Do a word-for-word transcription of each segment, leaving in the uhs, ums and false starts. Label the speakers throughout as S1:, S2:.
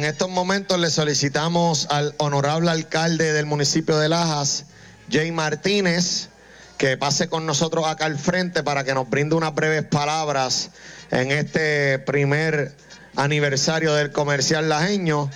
S1: En estos momentos le solicitamos al honorable alcalde del municipio de Lajas, Jay Martínez, que pase con nosotros acá al frente para que nos brinde unas breves palabras en este primer aniversario del comercial lajeño,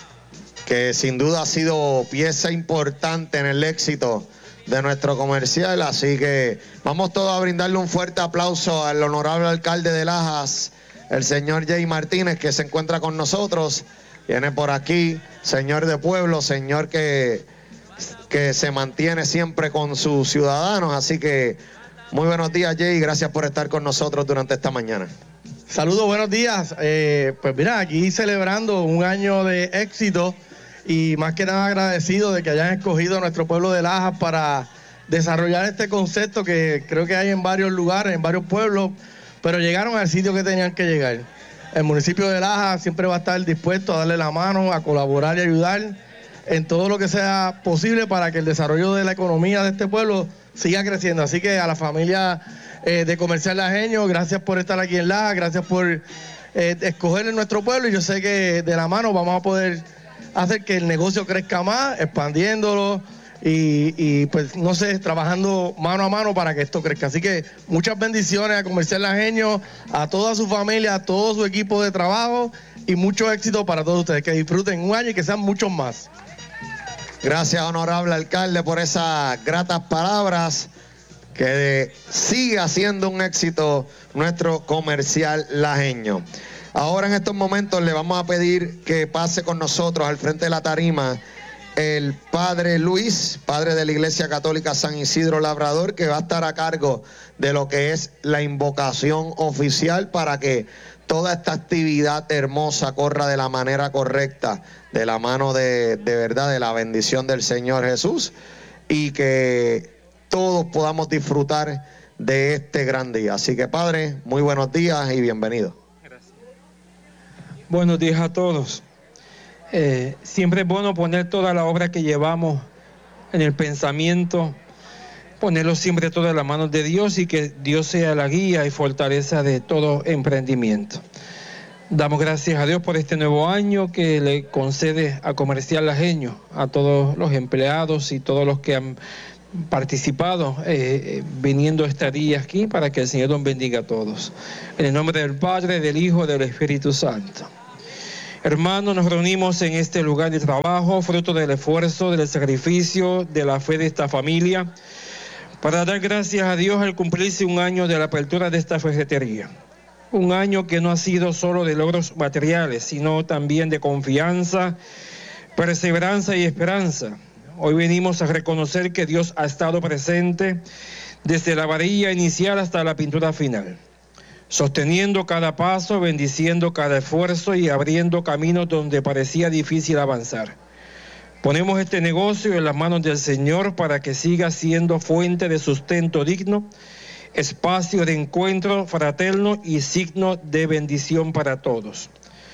S1: que sin duda ha sido pieza importante en el éxito de nuestro comercial. Así que vamos todos a brindarle un fuerte aplauso al honorable alcalde de Lajas, el señor Jay Martínez, que se encuentra con nosotros. Viene por aquí, señor de pueblo, señor que, que se mantiene siempre con sus ciudadanos. Así que muy buenos días, Jay, gracias por estar con nosotros durante esta mañana.
S2: Saludos, buenos días. Eh, pues mira, aquí celebrando un año de éxito y más que nada agradecido de que hayan escogido a nuestro pueblo de Lajas para desarrollar este concepto que creo que hay en varios lugares, en varios pueblos, pero llegaron al sitio que tenían que llegar. El municipio de Lajas siempre va a estar dispuesto a darle la mano, a colaborar y ayudar en todo lo que sea posible para que el desarrollo de la economía de este pueblo siga creciendo. Así que a la familia eh, de Comercial Lajeño, gracias por estar aquí en Lajas, gracias por eh, escoger en nuestro pueblo, y yo sé que de la mano vamos a poder hacer que el negocio crezca más, expandiéndolo y, y pues no sé, trabajando mano a mano para que esto crezca. Así que muchas bendiciones a Comercial Lajeño, a toda su familia, a todo su equipo de trabajo, y mucho éxito para todos ustedes. Que disfruten un año y que sean muchos más.
S1: Gracias, honorable alcalde, por esas gratas palabras. Que siga siendo un éxito nuestro comercial lajeño. Ahora en estos momentos le vamos a pedir que pase con nosotros al frente de la tarima el padre Luis, padre de la Iglesia Católica San Isidro Labrador, que va a estar a cargo de lo que es la invocación oficial para que toda esta actividad hermosa corra de la manera correcta, de la mano de, de verdad, de la bendición del Señor Jesús, y que todos podamos disfrutar de este gran día. Así que, padre, muy buenos días y bienvenido.
S3: Gracias. Buenos días a todos. Eh, siempre es bueno poner toda la obra que llevamos en el pensamiento, ponerlo siempre todo en las manos de Dios, y que Dios sea la guía y fortaleza de todo emprendimiento. Damos gracias a Dios por este nuevo año que le concede a Comercial Lajeño, a todos los empleados y todos los que han participado eh, viniendo este día aquí, para que el Señor nos bendiga a todos. En el nombre del Padre, del Hijo y del Espíritu Santo. Hermanos, nos reunimos en este lugar de trabajo, fruto del esfuerzo, del sacrificio, de la fe de esta familia, para dar gracias a Dios al cumplirse un año de la apertura de esta ferretería. Un año que no ha sido solo de logros materiales, sino también de confianza, perseverancia y esperanza. Hoy venimos a reconocer que Dios ha estado presente desde la varilla inicial hasta la pintura final, sosteniendo cada paso, bendiciendo cada esfuerzo y abriendo caminos donde parecía difícil avanzar. Ponemos este negocio en las manos del Señor para que siga siendo fuente de sustento digno, espacio de encuentro fraterno y signo de bendición para todos.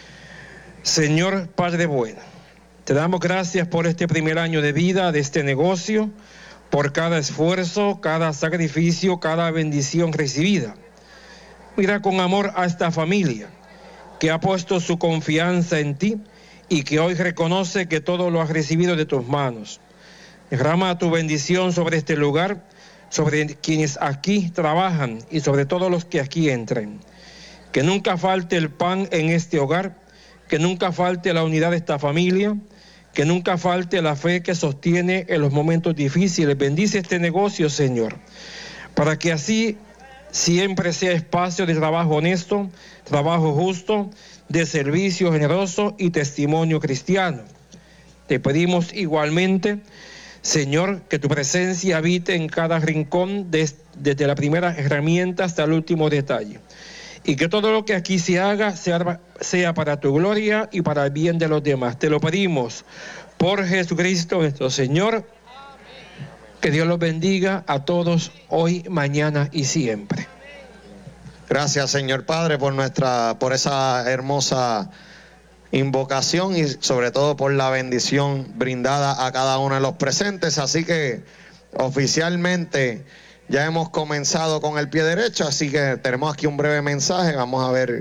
S3: Señor Padre bueno, te damos gracias por este primer año de vida de este negocio, por cada esfuerzo, cada sacrificio, cada bendición recibida. Mira con amor a esta familia que ha puesto su confianza en ti y que hoy reconoce que todo lo has recibido de tus manos. Derrama tu bendición sobre este lugar, sobre quienes aquí trabajan y sobre todos los que aquí entren. Que nunca falte el pan en este hogar, que nunca falte la unidad de esta familia, que nunca falte la fe que sostiene en los momentos difíciles. Bendice este negocio, Señor, para que así siempre sea espacio de trabajo honesto, trabajo justo, de servicio generoso y testimonio cristiano. Te pedimos igualmente, Señor, que tu presencia habite en cada rincón, des, desde la primera herramienta hasta el último detalle, y que todo lo que aquí se haga sea, sea para tu gloria y para el bien de los demás. Te lo pedimos por Jesucristo nuestro Señor. Que Dios los bendiga a todos hoy, mañana y siempre.
S1: Gracias, Señor Padre, por nuestra, por esa hermosa invocación y sobre todo por la bendición brindada a cada uno de los presentes. Así que oficialmente ya hemos comenzado con el pie derecho, así que tenemos aquí un breve mensaje. Vamos a ver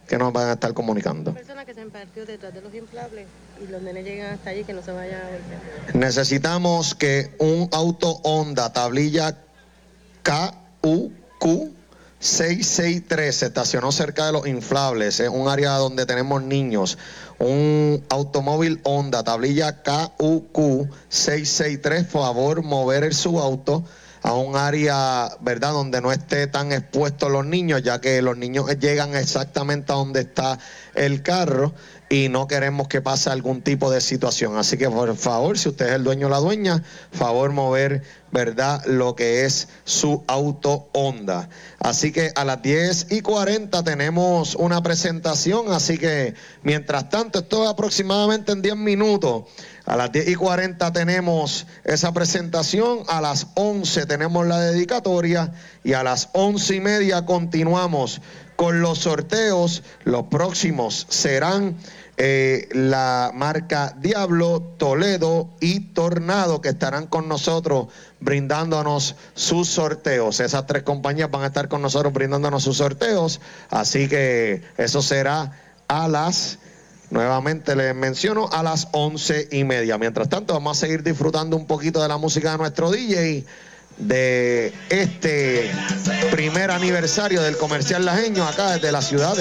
S1: que nos van a estar comunicando.
S4: Persona que se impartió detrás de los inflables y los nenes llegan hasta allí, que no se vayan a golpear.
S1: Necesitamos que un auto Honda, tablilla K U Q seis seis tres, se estacionó cerca de los inflables, es un área donde tenemos niños. Un automóvil Honda, tablilla K U Q seis seis tres, favor mover su auto a un área, ¿verdad?, donde no esté tan expuestos los niños, ya que los niños llegan exactamente a donde está el carro y no queremos que pase algún tipo de situación. Así que, por favor, si usted es el dueño o la dueña, favor mover, ¿verdad?, lo que es su auto Honda. Así que a las diez y cuarenta tenemos una presentación, así que mientras tanto, esto es aproximadamente en diez minutos. A las diez y cuarenta tenemos esa presentación, a las once tenemos la dedicatoria y a las once y media continuamos con los sorteos. Los próximos serán eh, la marca Diablo, Toledo y Tornado, que estarán con nosotros brindándonos sus sorteos. Esas tres compañías van a estar con nosotros brindándonos sus sorteos, así que eso será a las... Nuevamente les menciono a las once y media. Mientras tanto, vamos a seguir disfrutando un poquito de la música de nuestro D J de este primer aniversario del Comercial Lajeño acá desde la ciudad de